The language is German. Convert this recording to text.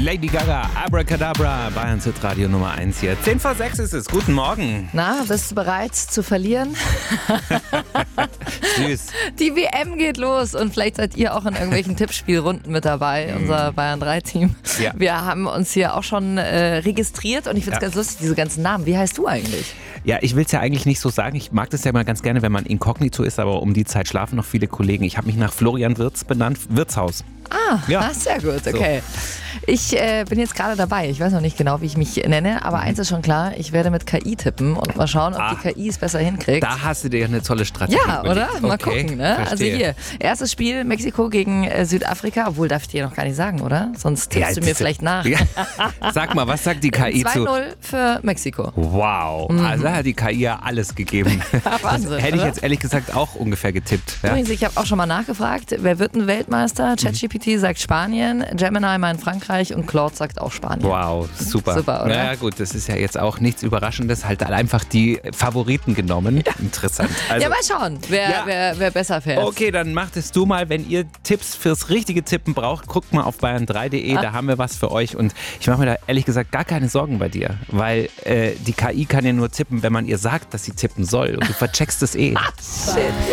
Lady Gaga, Abracadabra, Bayern Hit Radio Nummer 1 hier. 10 vor 6 ist es. Guten Morgen. Na, bist du bereit zu verlieren? Süß. Die WM geht los und vielleicht seid ihr auch in irgendwelchen Tippspielrunden mit dabei, unser Bayern 3 Team. Ja. Wir haben uns hier auch schon registriert und ich finde es ganz lustig, diese ganzen Namen. Wie heißt du eigentlich? Ja, ich will es ja eigentlich nicht so sagen. Ich mag das ja mal ganz gerne, wenn man inkognito ist, aber um die Zeit schlafen noch viele Kollegen. Ich habe mich nach Florian Wirtz benannt. Wirtshaus. Ja. Sehr gut, okay. Ich bin jetzt gerade dabei. Ich weiß noch nicht genau, wie ich mich nenne, aber eins ist schon klar, ich werde mit KI tippen und mal schauen, ob die KI es besser hinkriegt. Da hast du dir eine tolle Strategie. Ja, oder? Mal Okay, gucken. Ne? Also verstehe. hier, erstes Spiel Mexiko gegen Südafrika. Obwohl, darf ich dir noch gar nicht sagen, oder? Sonst tippst du mir vielleicht nach. Ja. Sag mal, was sagt die KI zu? 2-0 für Mexiko. Wow, also da hat die KI ja alles gegeben. Wahnsinn, Das hätte ich oder? jetzt ehrlich gesagt auch ungefähr getippt. Ja? Übrigens, ich habe auch schon mal nachgefragt, wer wird ein Weltmeister? ChatGPT sagt Spanien, Gemini meint Frankreich und Claude sagt auch Spanien. Wow, super. Super, oder? Ja gut, das ist ja jetzt auch nichts Überraschendes. Halt einfach die Favoriten genommen. Ja. Interessant. Also, Ja, mal schauen, wer besser fährt. okay, dann macht es du mal. Wenn ihr Tipps fürs richtige Tippen braucht, guckt mal auf bayern3.de, da haben wir was für euch. Und ich mache mir da ehrlich gesagt gar keine Sorgen bei dir, weil die KI kann ja nur tippen, wenn man ihr sagt, dass sie tippen soll. Und du vercheckst es eh. Shit.